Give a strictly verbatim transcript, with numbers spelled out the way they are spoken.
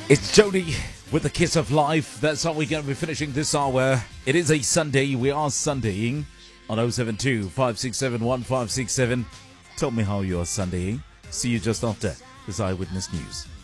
It's Jody with the Kiss of Life. That's how we're going to be finishing this hour. It is a Sunday. We are Sundaying on oh seven two, five six seven, one five six seven. Tell me how you are Sundaying. See you just after this Eyewitness News.